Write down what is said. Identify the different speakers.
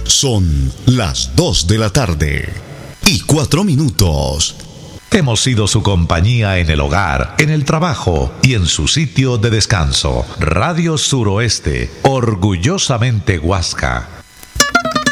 Speaker 1: Son las 2 de la tarde y 4 minutos.
Speaker 2: Hemos sido su compañía en el hogar, en el trabajo y en su sitio de descanso. Radio Suroeste, orgullosamente Huasca.